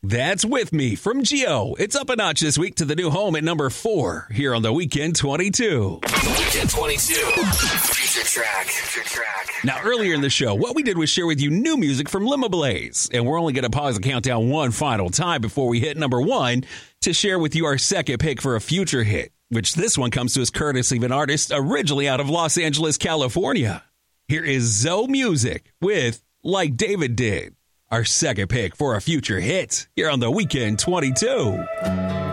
That's With Me from Geo. It's up a notch this week to the new home at number 4 here on the Weekend 22. Weekend 22. Future track. Now, earlier in the show, what we did was share with you new music from Lima Blaze. And we're only going to pause the countdown one final time before we hit number 1 to share with you our second pick for a future hit, which this one comes to us courtesy of an artist originally out of Los Angeles, California. Here is Zoe Music with Like David Did, our second pick for a future hit here on the Weekend 22.